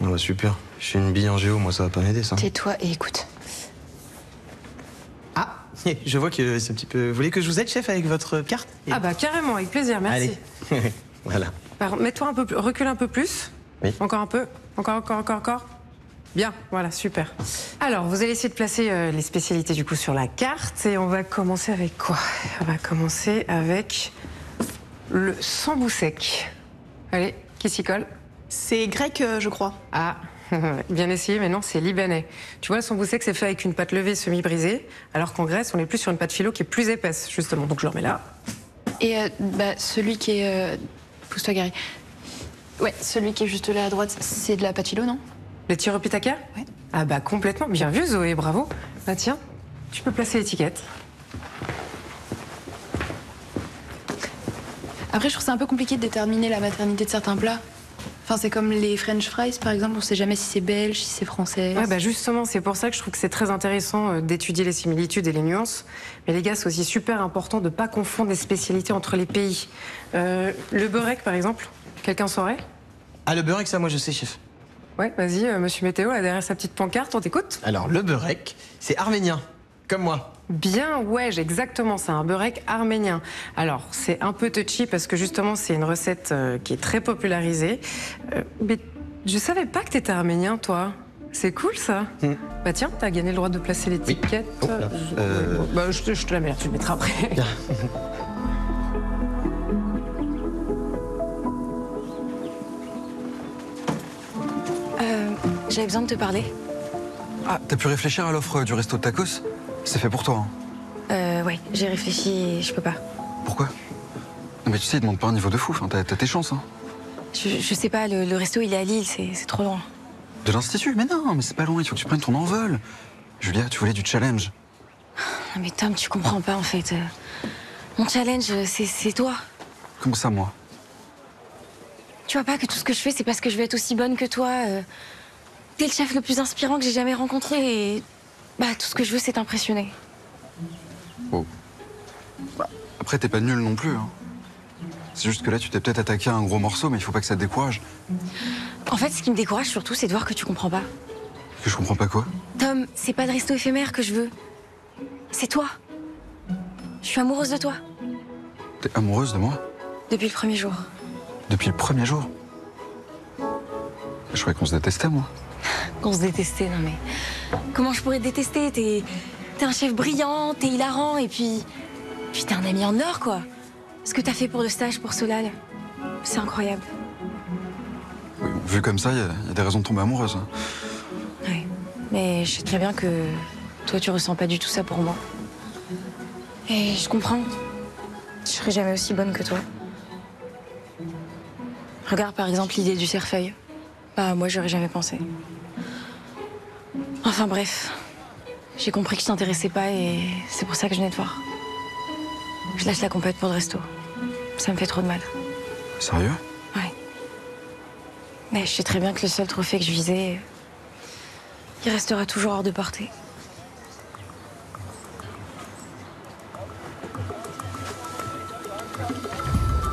Ah bah super. Je suis une bille en géo, moi ça va pas m'aider ça. Tais-toi et écoute. Ah, je vois que c'est un petit peu... Vous voulez que je vous aide, chef, avec votre carte? Ah bah carrément, avec plaisir, merci. Allez, voilà. Mets-toi un peu plus, recule un peu plus. Oui. Encore un peu. Encore. Bien, voilà, super. Alors, vous allez essayer de placer les spécialités du coup sur la carte et on va commencer avec quoi? On va commencer avec le sambou sec. Allez, qui s'y colle? C'est grec, je crois. Ah, bien essayé, mais non, c'est libanais. Tu vois, le sambou sec, c'est fait avec une pâte levée semi-brisée, alors qu'en Grèce, on est plus sur une pâte philo qui est plus épaisse, justement. Donc je le remets là. Et celui qui est... Pousse-toi, Gary. Ouais, celui qui est juste là à droite, c'est de la pâte philo, non? Le tiropitaka? Ouais. Ah bah complètement, bien vu Zoé, bravo. Bah tiens, tu peux placer l'étiquette. Après, je trouve c'est un peu compliqué de déterminer la maternité de certains plats. Enfin, c'est comme les French fries, par exemple, on sait jamais si c'est belge, si c'est français. Ouais, bah justement, c'est pour ça que je trouve que c'est très intéressant d'étudier les similitudes et les nuances. Mais les gars, c'est aussi super important de pas confondre les spécialités entre les pays. Le beurek, par exemple, quelqu'un saurait? Ah, le beurek, ça, moi je sais, chef. Ouais, vas-y, monsieur Météo, là, derrière sa petite pancarte, on t'écoute? Alors, le beurek, c'est arménien, comme moi. Bien, ouais, exactement, c'est un beurek arménien. Alors, c'est un peu touchy parce que justement, c'est une recette qui est très popularisée. Mais je savais pas que t'étais arménien, toi. C'est cool, ça. Bah tiens, t'as gagné le droit de placer l'étiquette. Oh, là. Bah, je te la mets là, tu le mettras après. J'avais besoin de te parler. Ah, t'as pu réfléchir à l'offre du resto de tacos? C'est fait pour toi, hein. Ouais, j'ai réfléchi et je peux pas. Pourquoi? Non, mais tu sais, il demande pas un niveau de fou, enfin, t'as tes chances, hein. Je sais pas, le resto il est à Lille, c'est trop loin. De l'Institut? Mais non, mais c'est pas loin, il faut que tu prennes ton envol. Julia, tu voulais du challenge. Non mais Tom, tu comprends pas en fait. Mon challenge, c'est toi. Comment ça, moi? Tu vois pas que tout ce que je fais, c'est parce que je veux être aussi bonne que toi. T'es le chef le plus inspirant que j'ai jamais rencontré et... Bah, tout ce que je veux, c'est t'impressionner. Oh. Bah, après, t'es pas nul non plus, hein. C'est juste que là, tu t'es peut-être attaqué à un gros morceau, mais il faut pas que ça te décourage. En fait, ce qui me décourage surtout, c'est de voir que tu comprends pas. Que je comprends pas quoi? Tom, c'est pas de resto éphémère que je veux. C'est toi. Je suis amoureuse de toi. T'es amoureuse de moi? Depuis le premier jour. Depuis le premier jour? Je croyais qu'on se détestait, moi. Qu'on se détestait, non mais... Comment je pourrais te détester? T'es un chef brillant, t'es hilarant, et puis t'es un ami en or, quoi. Ce que t'as fait pour le stage pour Solal, c'est incroyable. Oui, bon, vu comme ça, il y a des raisons de tomber amoureuse, hein. Ouais, mais je sais très bien que toi, tu ressens pas du tout ça pour moi. Et je comprends. Je serai jamais aussi bonne que toi. Regarde par exemple l'idée du cerfeuil. Bah, moi, j'aurais jamais pensé. Enfin bref, j'ai compris que je t'intéressais pas et c'est pour ça que je venais te voir. Je lâche la compète pour le resto. Ça me fait trop de mal. Sérieux? Ouais. Mais je sais très bien que le seul trophée que je visais, il restera toujours hors de portée.